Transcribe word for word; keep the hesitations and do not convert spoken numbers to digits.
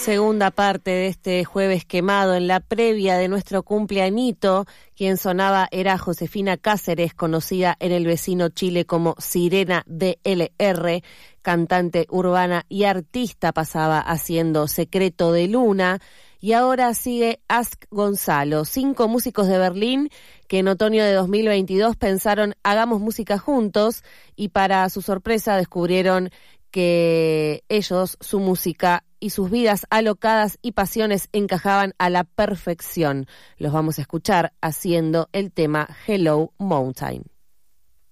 Segunda parte de este jueves quemado, en la previa de nuestro cumpleañito. Quien sonaba era Josefina Cáceres, conocida en el vecino Chile como Sirena D L R, cantante urbana y artista. Pasaba haciendo Secreto de Luna. Y ahora sigue Ask Gonzalo, cinco músicos de Berlín que en otoño de dos mil veintidós pensaron hagamos música juntos, y para su sorpresa descubrieron que ellos, su música y sus vidas alocadas y pasiones encajaban a la perfección. Los vamos a escuchar haciendo el tema Hello Mountain.